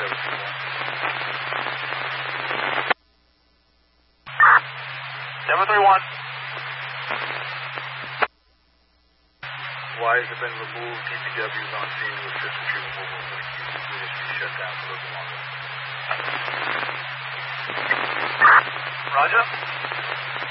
731. Why has it been removed? DPW's on scene with system tree removal. Units be shut down for a little longer. Roger.